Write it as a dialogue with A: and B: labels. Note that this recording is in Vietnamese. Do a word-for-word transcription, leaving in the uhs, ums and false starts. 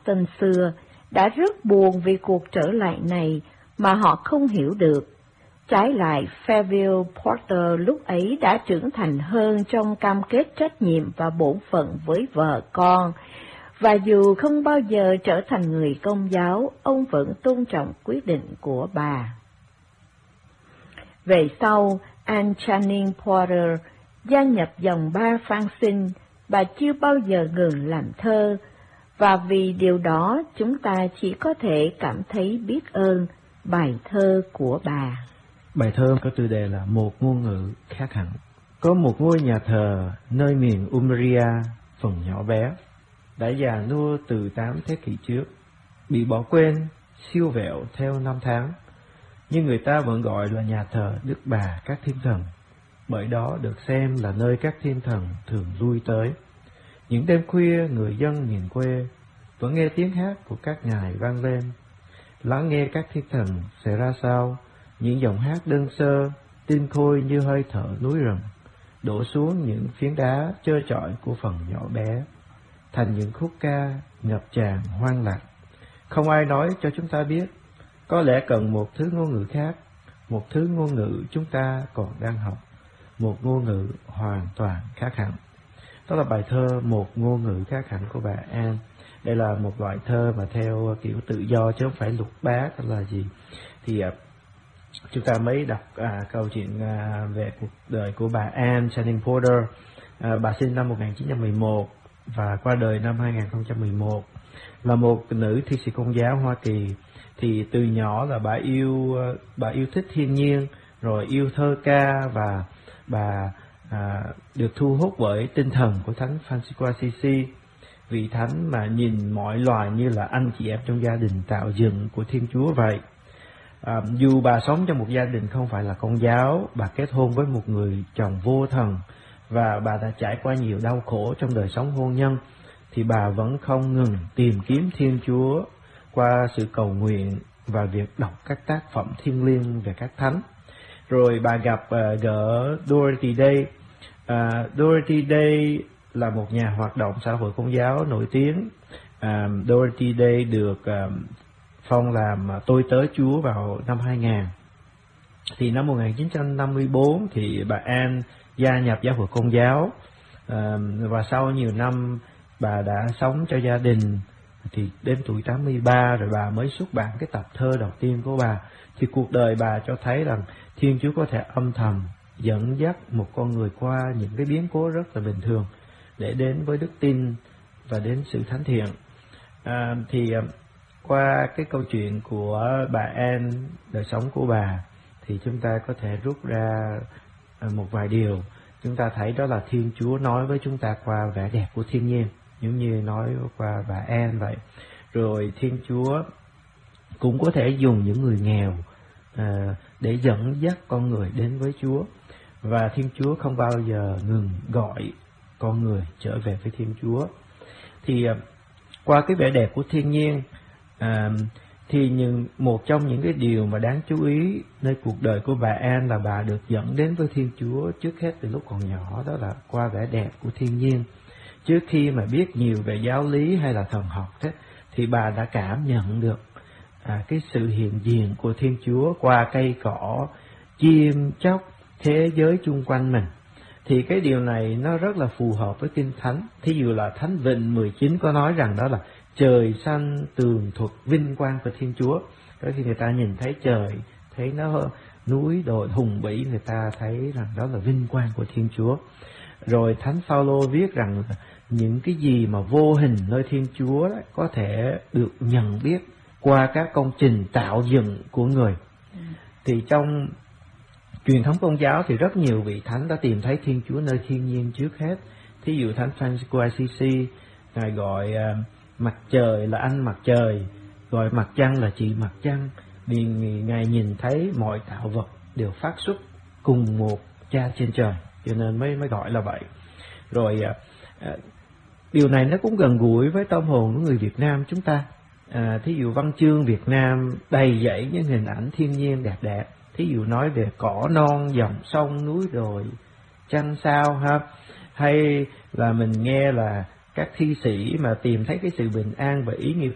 A: Boston xưa đã rất buồn vì cuộc trở lại này mà họ không hiểu được. Trái lại, Fairview Porter lúc ấy đã trưởng thành hơn trong cam kết trách nhiệm và bổn phận với vợ con, và dù không bao giờ trở thành người Công giáo, ông vẫn tôn trọng quyết định của bà. Về sau, Anne Channing Porter gia nhập dòng ba Phan Sinh, bà chưa bao giờ ngừng làm thơ, và vì điều đó chúng ta chỉ có thể cảm thấy biết ơn bài thơ của bà.
B: Bài thơ có tiêu đề là Một ngôn ngữ khác hẳn. Có một ngôi nhà thờ nơi miền Umbria, phần nhỏ bé, đã già nua từ tám thế kỷ trước, bị bỏ quên, siêu vẹo theo năm tháng, nhưng người ta vẫn gọi là nhà thờ Đức Bà các thiên thần, bởi đó được xem là nơi các thiên thần thường lui tới. Những đêm khuya, người dân miền quê vẫn nghe tiếng hát của các ngài vang lên, lắng nghe các thiên thần sẽ ra sao, những giọng hát đơn sơ, tinh khôi như hơi thở núi rừng, đổ xuống những phiến đá trơ trọi của phần nhỏ bé, thành những khúc ca ngập tràn hoang lạc. Không ai nói cho chúng ta biết, có lẽ cần một thứ ngôn ngữ khác, một thứ ngôn ngữ chúng ta còn đang học, một ngôn ngữ hoàn toàn khác hẳn. Đó là bài thơ Một ngôn ngữ khác hẳn của bà Anne. Đây là một loại thơ mà theo kiểu tự do chứ không phải lục bát hay là gì. Thì uh, chúng ta mới đọc uh, câu chuyện uh, về cuộc đời của bà Anne Channing Porter. Uh, bà sinh năm một nghìn chín trăm mười một và qua đời năm hai nghìn không trăm mười một. Là một nữ thi sĩ Công giáo Hoa Kỳ. Thì từ nhỏ là bà yêu uh, bà yêu thích thiên nhiên, rồi yêu thơ ca, và bà À, được thu hút bởi tinh thần của Thánh Francisco Assisi, vị thánh mà nhìn mọi loài như là anh chị em trong gia đình tạo dựng của Thiên Chúa vậy. À, dù bà sống trong một gia đình không phải là Công giáo, bà kết hôn với một người chồng vô thần và bà đã trải qua nhiều đau khổ trong đời sống hôn nhân, thì bà vẫn không ngừng tìm kiếm Thiên Chúa qua sự cầu nguyện và việc đọc các tác phẩm thiêng liêng về các thánh. Rồi bà gặp uh, gỡ Dorothy Day. Uh, Dorothy Day là một nhà hoạt động xã hội Công giáo nổi tiếng. Uh, Dorothy Day được uh, phong làm uh, tôi tớ Chúa vào năm hai nghìn. Thì năm một nghìn chín trăm năm mươi tư thì bà Anne gia nhập giáo hội Công giáo, uh, và sau nhiều năm bà đã sống cho gia đình. Thì đến tuổi tám mươi ba rồi bà mới xuất bản cái tập thơ đầu tiên của bà. Thì cuộc đời bà cho thấy rằng Thiên Chúa có thể âm thầm dẫn dắt một con người qua những cái biến cố rất là bình thường để đến với đức tin và đến sự thánh thiện. À, thì qua cái câu chuyện của bà Anne, đời sống của bà, thì chúng ta có thể rút ra một vài điều. Chúng ta thấy đó là Thiên Chúa nói với chúng ta qua vẻ đẹp của thiên nhiên, giống như nói qua bà Anne vậy. Rồi Thiên Chúa cũng có thể dùng những người nghèo à, để dẫn dắt con người đến với Chúa. Và Thiên Chúa không bao giờ ngừng gọi con người trở về với Thiên Chúa. Thì à, qua cái vẻ đẹp của thiên nhiên, à, thì những, một trong những cái điều mà đáng chú ý nơi cuộc đời của bà Anne là bà được dẫn đến với Thiên Chúa trước hết từ lúc còn nhỏ, đó là qua vẻ đẹp của thiên nhiên. Trước khi mà biết nhiều về giáo lý hay là thần học thế, thì bà đã cảm nhận được à, cái sự hiện diện của Thiên Chúa qua cây cỏ, chim chóc, thế giới chung quanh mình. Thì cái điều này nó rất là phù hợp với Kinh Thánh. Thí dụ là Thánh Vịnh mười chín có nói rằng đó là trời xanh tường thuật vinh quang của Thiên Chúa. Đó khi người ta nhìn thấy trời, thấy nó núi đồi hùng vĩ, người ta thấy rằng đó là vinh quang của Thiên Chúa. Rồi Thánh Phaolô viết rằng những cái gì mà vô hình nơi Thiên Chúa đó, có thể được nhận biết qua các công trình tạo dựng của người. Thì trong truyền thống Công giáo thì rất nhiều vị thánh đã tìm thấy Thiên Chúa nơi thiên nhiên trước hết. Thí dụ Thánh Francisco Assisi, ngài gọi uh, mặt trời là anh mặt trời, gọi mặt trăng là chị mặt trăng, vì ngài nhìn thấy mọi tạo vật đều phát xuất cùng một Cha trên trời, cho nên mới mới gọi là vậy. Rồi uh, uh, điều này nó cũng gần gũi với tâm hồn của người Việt Nam chúng ta. À, thí dụ văn chương Việt Nam đầy dẫy những hình ảnh thiên nhiên đẹp đẹp. Thí dụ nói về cỏ non, dòng sông, núi đồi, trăng sao ha. Hay là mình nghe là các thi sĩ mà tìm thấy cái sự bình an và ý nghĩa